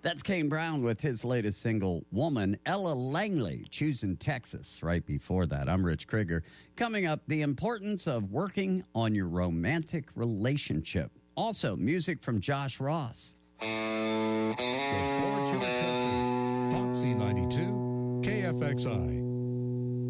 That's Kane Brown with his latest single, Woman. Ella Langley, Choosing Texas, right before that. I'm Rich Krieger. Coming up, the importance of working on your romantic relationship. Also, music from Josh Ross. Support your country. Foxy 92, KFXI.